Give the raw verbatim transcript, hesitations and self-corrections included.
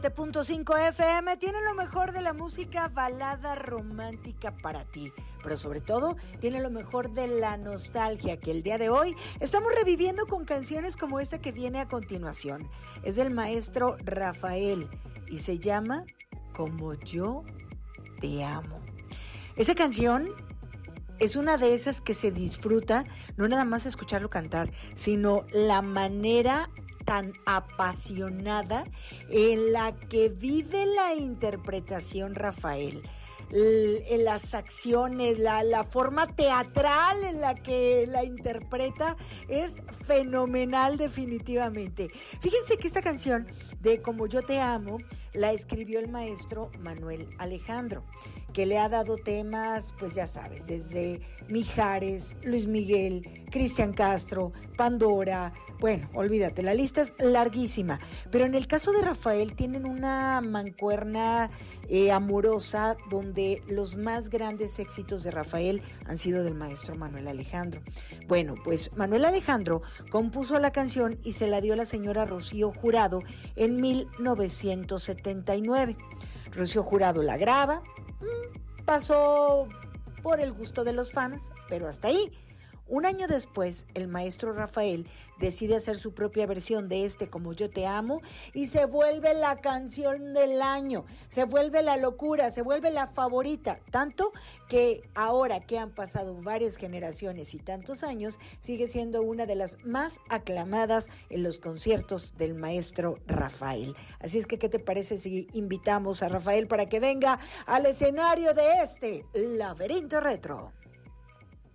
siete punto cinco F M tiene lo mejor de la música balada romántica para ti, pero sobre todo tiene lo mejor de la nostalgia que el día de hoy estamos reviviendo con canciones como esta que viene a continuación. Es del maestro Rafael y se llama Como yo te amo. Esa canción es una de esas que se disfruta, no nada más escucharlo cantar, sino la manera tan apasionada en la que vive la interpretación Rafael. L- las acciones, la, la forma teatral en la que la interpreta es fenomenal definitivamente. Fíjense que esta canción de Como yo te amo la escribió el maestro Manuel Alejandro, que le ha dado temas, pues ya sabes, desde Mijares, Luis Miguel, Cristian Castro, Pandora, bueno, olvídate, la lista es larguísima, pero en el caso de Rafael tienen una mancuerna eh, amorosa donde los más grandes éxitos de Rafael han sido del maestro Manuel Alejandro. Bueno, pues Manuel Alejandro compuso la canción y se la dio a la señora Rocío Jurado en mil novecientos setenta y nueve. Rocío Jurado la graba, pasó por el gusto de los fans, pero hasta ahí. Un año después, el maestro Rafael decide hacer su propia versión de este Como yo te amo y se vuelve la canción del año, se vuelve la locura, se vuelve la favorita, tanto que ahora que han pasado varias generaciones y tantos años, sigue siendo una de las más aclamadas en los conciertos del maestro Rafael. Así es que, ¿qué te parece si invitamos a Rafael para que venga al escenario de este Laberinto Retro?